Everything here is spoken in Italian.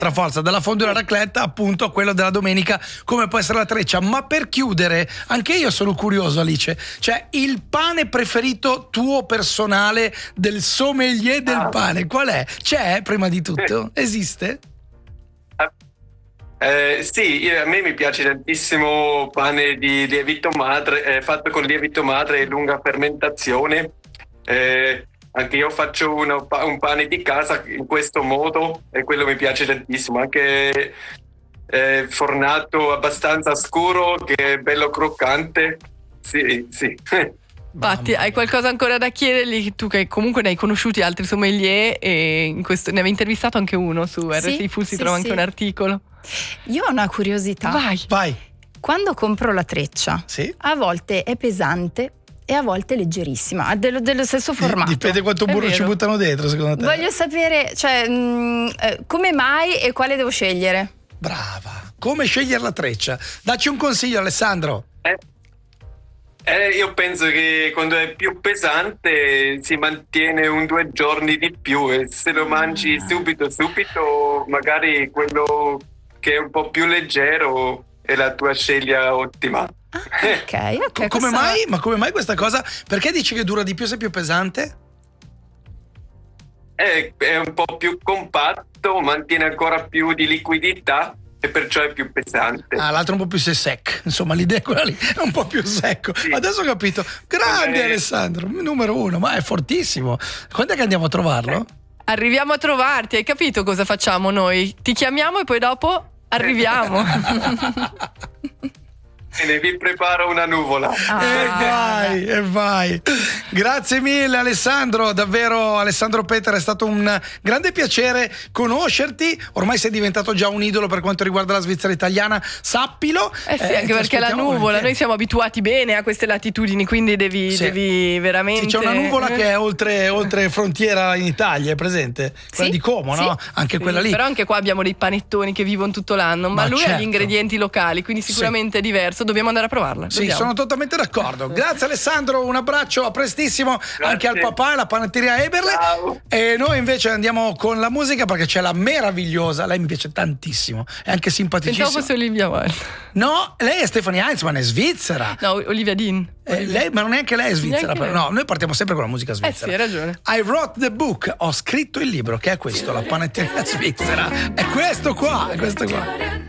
forza, dalla fondue alla raclette appunto a quello della domenica come può essere la treccia. Ma per chiudere, anche io sono curioso, Alice, cioè il pane preferito tuo personale del sommelier del pane, qual è? C'è prima di tutto? Esiste? Sì, a me mi piace tantissimo pane di lievito madre, fatto con lievito madre e lunga fermentazione. Anche io faccio un pane di casa in questo modo e quello mi piace tantissimo, anche fornato abbastanza scuro che è bello croccante. Sì. Infatti, hai qualcosa ancora da chiedergli? Tu che comunque ne hai conosciuti altri sommelier e ne avevi intervistato anche uno su RSI Full, si trova anche un articolo. Io ho una curiosità. Vai. Quando compro la treccia, a volte è pesante e a volte leggerissima, dello stesso formato. Dipende quanto burro ci buttano dentro, secondo te. Voglio sapere, come mai e quale devo scegliere. Brava. Come scegliere la treccia? Dacci un consiglio, Alessandro. Io penso che quando è più pesante si mantiene 2 giorni di più e se lo mangi subito, magari quello che è un po' più leggero è la tua scelta ottima. Ok. Come mai? Ma come mai questa cosa? Perché dici che dura di più se è più pesante? È un po' più compatto, mantiene ancora più di liquidità e perciò è più pesante. L'altro un po' più sec. Insomma, l'idea è quella lì, è un po' più secco. Sì. Adesso ho capito. Grande Alessandro, numero 1, ma è fortissimo. Quando è che andiamo a trovarlo? Arriviamo a trovarti, hai capito cosa facciamo noi? Ti chiamiamo e poi dopo arriviamo. Bene, vi preparo una nuvola. E vai. Grazie mille Alessandro, davvero Alessandro Peter, è stato un grande piacere conoscerti. Ormai sei diventato già un idolo per quanto riguarda la Svizzera italiana, sappilo. Sì, anche perché la nuvola, noi siamo abituati bene a queste latitudini, quindi devi veramente... Sì, c'è una nuvola che è oltre frontiera in Italia, è presente? Quella di Como, no? Anche quella lì. Però anche qua abbiamo dei panettoni che vivono tutto l'anno, ma lui ha gli ingredienti locali, quindi sicuramente è diverso. Dobbiamo andare a provarla. Sì, sono totalmente d'accordo. Grazie Alessandro, un abbraccio, a prestissimo. Grazie. Anche al papà e alla panetteria Eberle. Ciao. E noi invece andiamo con la musica perché c'è la meravigliosa, lei mi piace tantissimo, è anche simpaticissima. Pensavo fosse Olivia Wilde. No, lei è Stephanie Heinzmann, è svizzera. No, Olivia Dean. Lei, ma non è anche lei è svizzera, però. No, noi partiamo sempre con la musica svizzera. Sì, hai ragione. I wrote the book, ho scritto il libro, che è questo, la panetteria svizzera. È questo qua.